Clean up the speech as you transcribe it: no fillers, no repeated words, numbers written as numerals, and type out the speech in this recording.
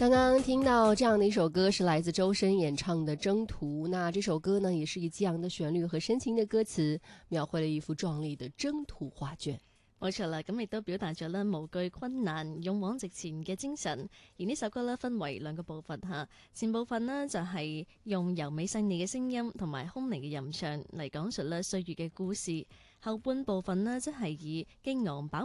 刚刚聽到這樣的一首歌是來自周深演唱的《征途》，那這首歌呢也是以激昂的旋律和深情的歌詞，描繪了一幅壯麗的征途畫卷。 冇錯啦，咁亦都表達咗咧無懼困難、勇往直前嘅精神。而呢首歌咧分為兩個部分嚇，前部分呢就係用柔美細膩嘅聲音同埋空靈嘅吟唱嚟講述咧歲月嘅故事，後半部分呢即係以激昂飽